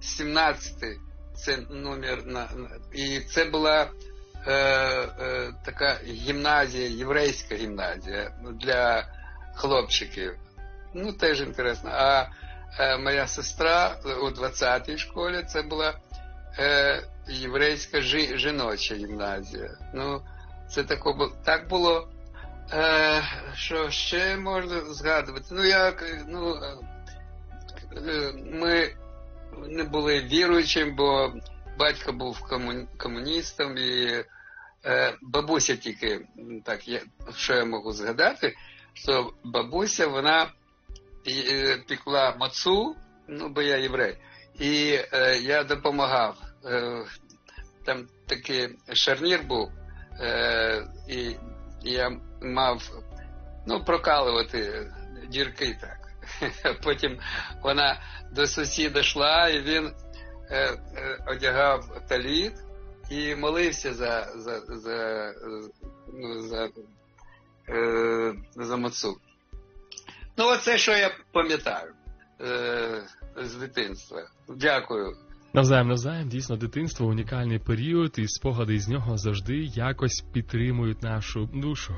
17-й, це номер, і це була така гімназія, єврейська гімназія для хлопчиків. Ну, теж інтересно. А моя сестра у 20-й школі, це була єврейська жіноча гімназія. Ну, це так було. Що ще можна згадувати? Ми не були віруючим, бо батько був комуністом, і бабуся тільки, так, що я можу згадати, що бабуся, вона пекла мацу, ну, бо я єврей, і я допомагав. Там такий шарнір був, і я мав, прокалувати дірки так. Потім вона до сусіда йшла, і він одягав таліт і молився за мацу. Ну, оце, що я пам'ятаю з дитинства. Дякую. Навзаєм, дійсно, дитинство – унікальний період, і спогади з нього завжди якось підтримують нашу душу.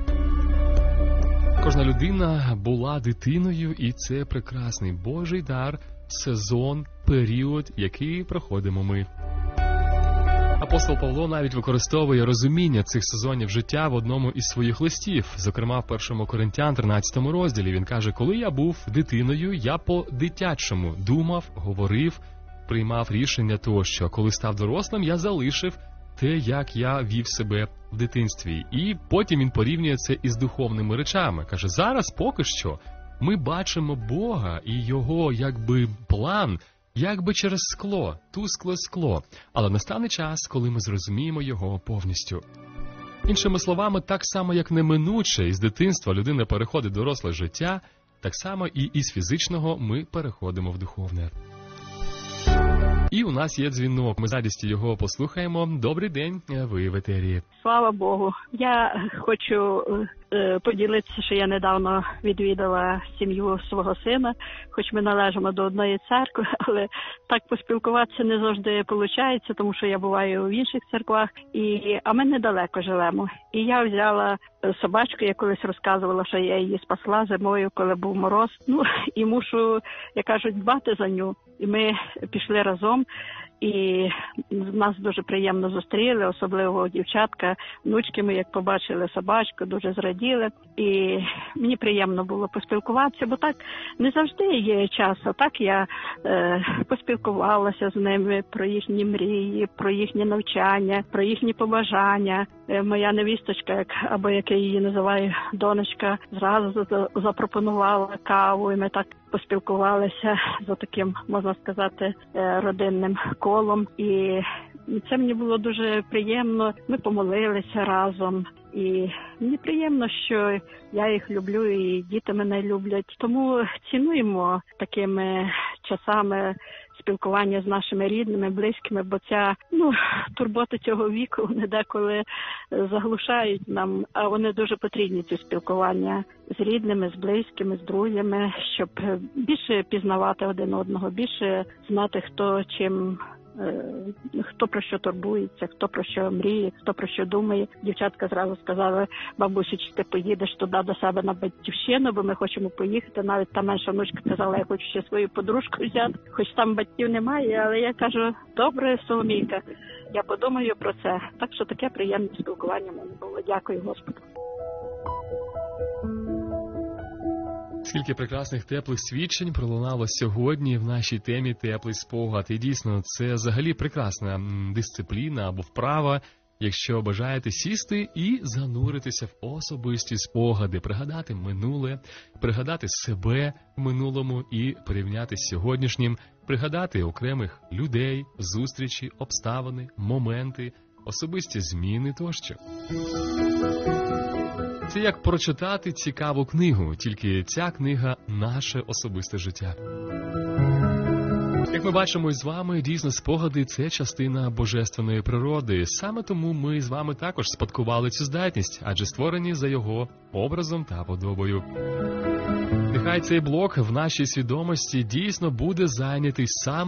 Кожна людина була дитиною, і це прекрасний Божий дар, сезон, період, який проходимо ми. Апостол Павло навіть використовує розуміння цих сезонів життя в одному із своїх листів. Зокрема, в 1 Коринтян 13 розділі він каже: «Коли я був дитиною, я по-дитячому думав, говорив, приймав рішення тощо. Коли став дорослим, я залишив те, як я вів себе в дитинстві». І потім він порівнює це із духовними речами. Каже, зараз поки що ми бачимо Бога і Його, план, через скло, тускле скло. Але настане час, коли ми зрозуміємо Його повністю. Іншими словами, так само, як неминуче із дитинства людина переходить в доросле життя, так само і із фізичного ми переходимо в духовне. І у нас є дзвінок. Ми з радістю його послухаємо. Добрий день, ви в етері. Слава Богу. Я хочу поділитися, що я недавно відвідала сім'ю свого сина, хоч ми належимо до одної церкви, але так поспілкуватися не завжди виходить, тому що я буваю в інших церквах, а ми недалеко живемо. І я взяла собачку, я колись розказувала, що я її спасла зимою, коли був мороз, і мушу, як кажуть, дбати за ню. І ми пішли разом, і нас дуже приємно зустріли, особливо дівчатка, внучки ми, як побачили собачку, дуже зраділи. І мені приємно було поспілкуватися, бо так не завжди є час. А так я поспілкувалася з ними про їхні мрії, про їхнє навчання, про їхні побажання. Моя невісточка, або як я її називаю, донечка, зразу запропонувала каву, і ми так поспілкувалися за таким, можна сказати, родинним колом. І це мені було дуже приємно. Ми помолилися разом. І мені приємно, що я їх люблю і діти мене люблять. Тому цінуємо такими часами спілкування з нашими рідними, близькими, бо ця турбота цього віку вони деколи заглушають нам, а вони дуже потрібні, ці спілкування з рідними, з близькими, з друзями, щоб більше пізнавати один одного, більше знати, хто про що турбується, хто про що мріє, хто про що думає. Дівчатка зразу сказали: бабусю, чи ти поїдеш туди до себе на батьківщину, бо ми хочемо поїхати. Навіть та менша внучка казала: я хочу ще свою подружку взяти, хоч там батьків немає. Але я кажу: добре, Соломійка, я подумаю про це. Так що таке приємне спілкування в мене було. Дякую Господу. Скільки прекрасних теплих свідчень пролунало сьогодні в нашій темі «Теплий спогад». І дійсно, це взагалі прекрасна дисципліна або вправа, якщо бажаєте сісти і зануритися в особисті спогади, пригадати минуле, пригадати себе в минулому і порівняти з сьогоднішнім, пригадати окремих людей, зустрічі, обставини, моменти, особисті зміни тощо. Це як прочитати цікаву книгу, тільки ця книга – наше особисте життя. Як ми бачимо із вами, дійсно спогади – це частина божественної природи. Саме тому ми з вами також спадкували цю здатність, адже створені за його образом та подобою. Нехай цей блок в нашій свідомості дійсно буде зайнятий саме